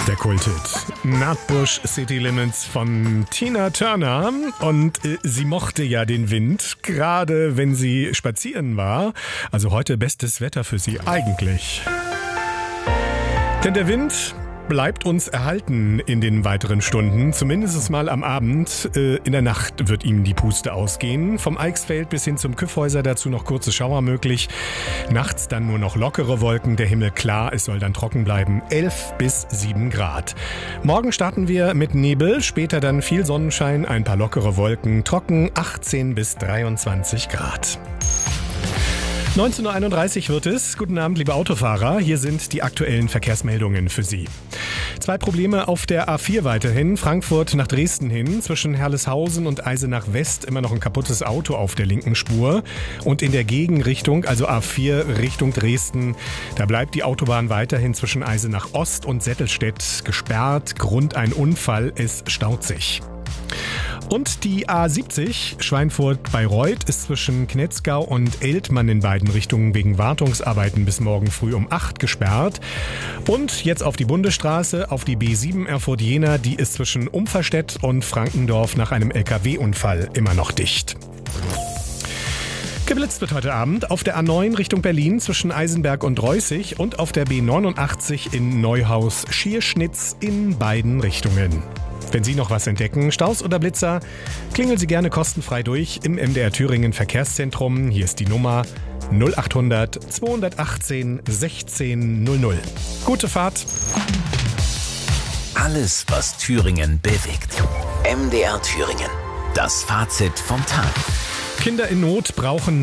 Der Kulthit Nutbush City Limits von Tina Turner. Und sie mochte ja den Wind, gerade wenn sie spazieren war. Also heute bestes Wetter für sie eigentlich. Denn der Wind bleibt uns erhalten in den weiteren Stunden, zumindest mal am Abend. In der Nacht wird ihm die Puste ausgehen. Vom Eichsfeld bis hin zum Kyffhäuser, dazu noch kurze Schauer möglich. Nachts dann nur noch lockere Wolken, der Himmel klar, es soll dann trocken bleiben. 11 bis 7 Grad. Morgen starten wir mit Nebel, später dann viel Sonnenschein, ein paar lockere Wolken, trocken 18 bis 23 Grad. 19.31 Uhr wird es. Guten Abend, liebe Autofahrer. Hier sind die aktuellen Verkehrsmeldungen für Sie. 2 Probleme auf der A4 weiterhin. Frankfurt nach Dresden hin. Zwischen Herleshausen und Eisenach West immer noch ein kaputtes Auto auf der linken Spur. Und in der Gegenrichtung, also A4 Richtung Dresden, da bleibt die Autobahn weiterhin zwischen Eisenach Ost und Settelstedt gesperrt. Grund ein Unfall, es staut sich. Und die A70 Schweinfurt-Bayreuth ist zwischen Knetzgau und Eltmann in beiden Richtungen wegen Wartungsarbeiten bis morgen früh um 8 gesperrt. Und jetzt auf die Bundesstraße, auf die B7 Erfurt-Jena, die ist zwischen Umverstedt und Frankendorf nach einem LKW-Unfall immer noch dicht. Geblitzt wird heute Abend auf der A9 Richtung Berlin zwischen Eisenberg und Reußig und auf der B89 in Neuhaus-Schierschnitz in beiden Richtungen. Wenn Sie noch was entdecken, Staus oder Blitzer, klingeln Sie gerne kostenfrei durch im MDR Thüringen Verkehrszentrum. Hier ist die Nummer 0800 218 1600. Gute Fahrt. Alles, was Thüringen bewegt. MDR Thüringen. Das Fazit vom Tag. Kinder in Not brauchen